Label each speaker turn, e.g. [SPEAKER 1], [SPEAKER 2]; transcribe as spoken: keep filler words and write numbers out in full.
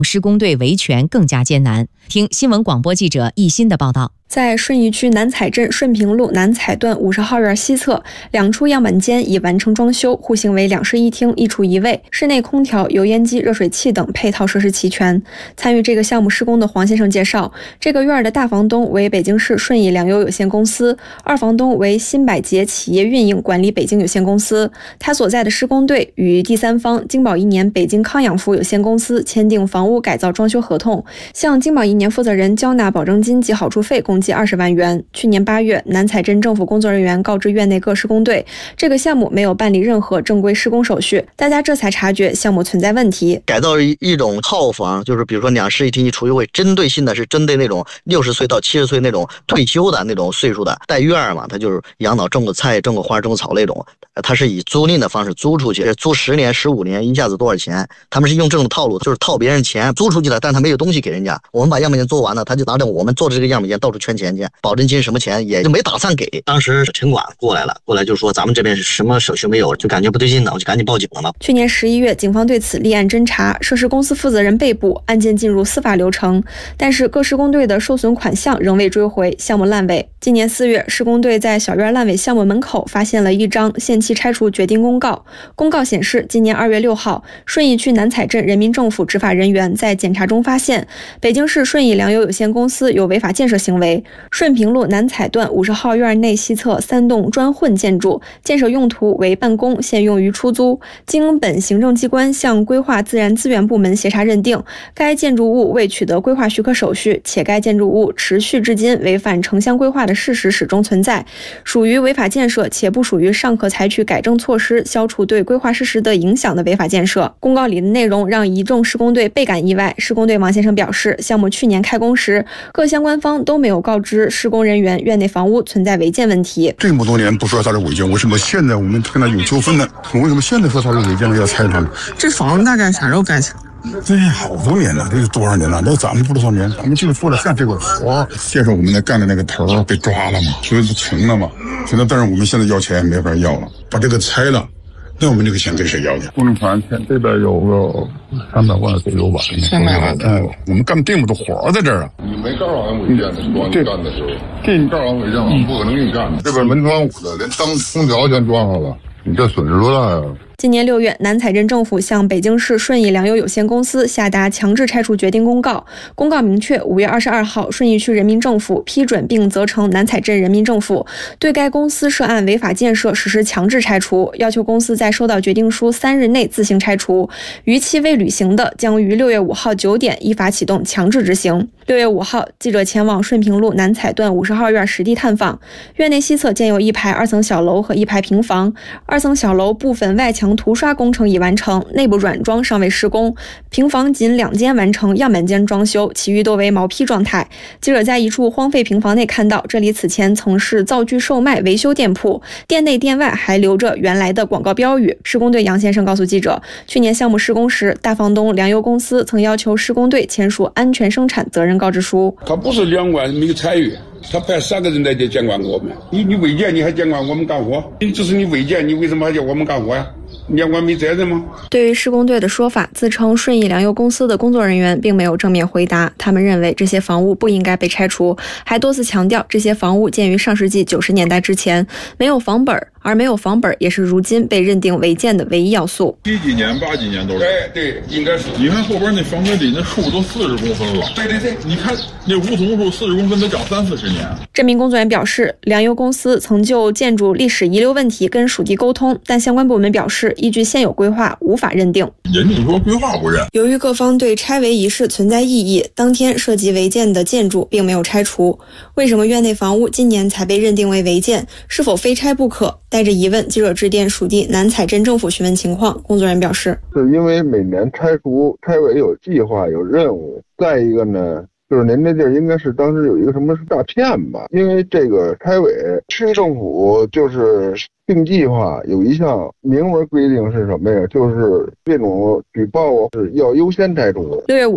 [SPEAKER 1] 施工队维权更加艰难。听新闻广播记者易鑫的报道。
[SPEAKER 2] 在顺义区南彩镇顺平路南彩段五十号院西侧，两处样板间已完成装修，户型为两室一厅一厨一卫，室内空调、油烟机、热水器等配套设施齐全。参与这个项目施工的黄先生介绍，这个院的大房东为北京市顺义粮油有限公司，二房东为新百捷企业运营管理北京有限公司。他所在的施工队与第三方京宝一年北京康养服有限公司签订房屋改造装修合同，向京宝一年负责人交纳保证金及好处费共计二十万元。去年八月，南彩镇政府工作人员告知院内各施工队，这个项目没有办理任何正规施工手续，大家这才察觉项目存在问题。
[SPEAKER 3] 改造一种套房，就是比如说两室一厅一厨一卫，针对性的是针对那种六十岁到七十岁那种退休的那种岁数的带院嘛，他就是养老种个菜种个花种个草那种，他是以租赁的方式租出去，租十年十五年一下子多少钱，他们是用这种套路，就是套别人钱租出去了，但他没有东西给人家，我们把样板间做完了，他就拿着我们做的这个样板间到处圈钱去，保证金什么钱也就没打算给。当时城管过来了，过来就说咱们这边是什么手续没有，就感觉不对劲了，我就赶紧报警了嘛。
[SPEAKER 2] 去年十一月，警方对此立案侦查，涉事公司负责人被捕，案件进入司法流程，但是各施工队的受损款项仍未追回，项目烂尾。今年四月，施工队在小院烂尾项目门口发现了一张限期拆除决定公告，公告显示，今年二月六号，顺义区南彩镇人民政府执法人员在检查中发现，北京市顺义粮油有限公司有违法建设行为。顺平路南彩段五十号院内西侧三栋砖混建筑，建设用途为办公，现用于出租。经本行政机关向规划自然资源部门协查认定，该建筑物未取得规划许可手续，且该建筑物持续至今违反城乡规划的事实始终存在，属于违法建设，且不属于尚可采取改正措施消除对规划事实的影响的违法建设。公告里的内容让一众施工队倍感意外。施工队王先生表示，项目去年开工时，各相关方都没有告知施工人员院内房屋存在违建问题。
[SPEAKER 4] 这么多年不说它是违建，为什么现在我们跟他有纠纷呢？为什么现在说它是违建了要拆它？
[SPEAKER 5] 这房子大概啥时候盖起？
[SPEAKER 4] 这好多年了，这是多少年了？那咱们不知道多少年，咱们就是做了干这个活。介绍我们那干的那个头被抓了嘛，所以不成了嘛。现在但是我们现在要钱没法要了，把这个拆了。那我们这个钱跟谁要去？工程团钱这边有个三百万得有吧？
[SPEAKER 5] 三百万。
[SPEAKER 4] 哎，我们干这么多活在这儿啊。
[SPEAKER 6] 你没告诉俺违建的，说你干的时候，这你告诉俺违建，俺不可能给你干的。这边门窗户的，连当空调全装上了，你这损失多大呀？
[SPEAKER 2] 今年六月，南彩镇政府向北京市顺义粮油有限公司下达强制拆除决定公告。公告明确，五月二十二号，顺义区人民政府批准并责成南彩镇人民政府对该公司涉案违法建设实施强制拆除，要求公司在收到决定书三日内自行拆除，逾期未履行的，将于六月五号九点依法启动强制执行。六月五号，记者前往顺平路南彩段五十号院实地探访，院内西侧建有一排二层小楼和一排平房，二层小楼部分外墙涂刷工程已完成，内部软装尚未施工，平房仅两间完成样板间装修，其余都为毛坯状态。记者在一处荒废平房内看到，这里此前曾是灶具售卖维修店铺，店内店外还留着原来的广告标语。施工队杨先生告诉记者，去年项目施工时，大房东粮油公司曾要求施工队签署安全生产责任告知书。
[SPEAKER 7] 他不是两万没有参与，他派三个人来监管我们。你你违建你还监管我们干活？这是你违建，你为什么还叫我们干活呀？监管没责任吗？
[SPEAKER 2] 对于施工队的说法，自称顺义粮油公司的工作人员并没有正面回答。他们认为这些房屋不应该被拆除，还多次强调这些房屋建于上世纪九十年代之前，没有房本，而没有房本也是如今被认定违建的唯一要素。
[SPEAKER 6] 七几年、八几年都是。
[SPEAKER 7] 哎，对，应该是。
[SPEAKER 6] 你看后边那房车底那树都四十公分了。
[SPEAKER 7] 对对对，
[SPEAKER 6] 你看那梧桐树四十公分得长三四十年。
[SPEAKER 2] 这名工作人员表示，粮油公司曾就建筑历史遗留问题跟属地沟通，但相关部门表示，依据现有规划无法认定。
[SPEAKER 6] 人家说规划不认。
[SPEAKER 2] 由于各方对拆违一事存在异议，当天涉及违建的建筑并没有拆除。为什么院内房屋今年才被认定为违建？是否非拆不可？带着疑问，记者致电属地南彩镇政府询问情况。工作人员表示，
[SPEAKER 6] 是因为每年拆除拆违有计划有任务，再一个呢，就是您这地儿应该是当时有一个什么诈骗吧？因为这个拆违，区政府就是定计划有一项明文规定是什么呀？就是这种举报是要优先拆除。
[SPEAKER 2] 六月五